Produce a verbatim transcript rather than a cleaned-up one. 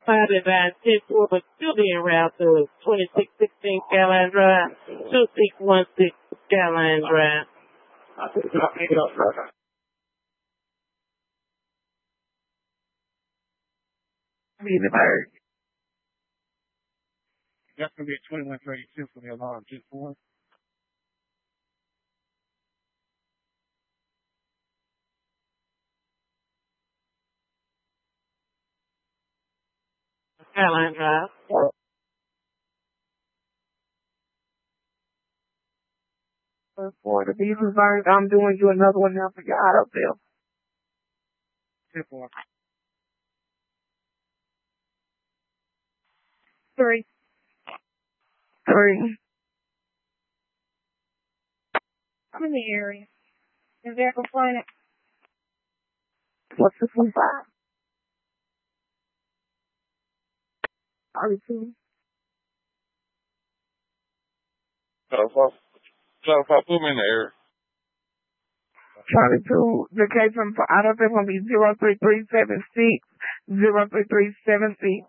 ninety-nine ten four, but still being routed to twenty-six sixteen Skyline Drive, two six one six Skyline Drive. Meadenburg. That's going to be a twenty-one thirty-two for the alarm, two four. Skyline Drive. For the Meadenburg, I'm doing you another one now for your auto bill. two four. Three. Three. I'm in the area. Is there a complaint? What's the phone five? Thirty-two. So if I, so if I put me in the air. Thirty-two. The case from auto bill will be zero three three seven six zero three three seven six.